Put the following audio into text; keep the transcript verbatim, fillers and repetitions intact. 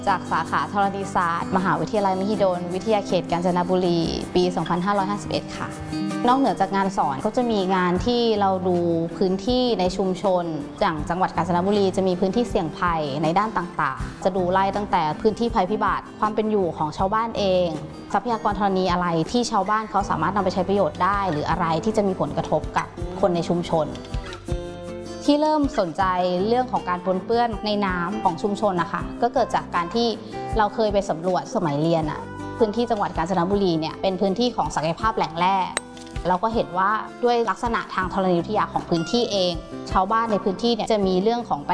จากสาขาธรณีศาสตร์มหาวิทยาลัยมหิดลวิทยาเขตกาญจนบุรีปี สองพันห้าร้อยห้าสิบเอ็ด ค่ะนอกเหนือจากงานสอนก็จะมีงานที่เราดูพื้นที่ในชุมชนอย่างจังหวัดกาญจนบุรีจะมีพื้นที่เสี่ยงภัยในด้านต่างๆจะดูไล่ตั้งแต่พื้นที่ภัยพิบัติความเป็นอยู่ของชาวบ้านเองทรัพยากรธรณีอะไรที่ชาวบ้านเขาสามารถนำไปใช้ประโยชน์ได้หรืออะไรที่จะมีผลกระทบกับคนในชุมชนที่เริ่มสนใจเรื่องของการปนเปื้อนในน้ำของชุมชนนะคะก็เกิดจากการที่เราเคยไปสำรวจสมัยเรียนอะพื้นที่จังหวัดกาญจนบุรีเนี่ยเป็นพื้นที่ของศักยภาพแหล่งแร่เราก็เห็นว่าด้วยลักษณะทางธรณีวิทยาของพื้นที่เองชาวบ้านในพื้นที่เนี่ยจะมีเรื่องของ